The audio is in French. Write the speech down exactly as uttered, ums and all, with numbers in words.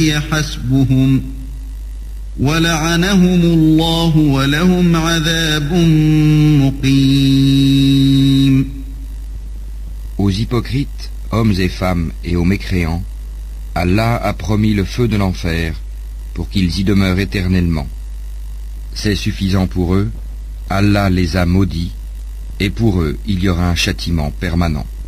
حسبهم ولعنهم الله ولهم عذاب مقيم. Aux hypocrites, hommes et femmes, et aux mécréants, Allah a promis le feu de l'enfer pour qu'ils y demeurent éternellement. C'est suffisant pour eux, Allah les a maudits, et pour eux il y aura un châtiment permanent.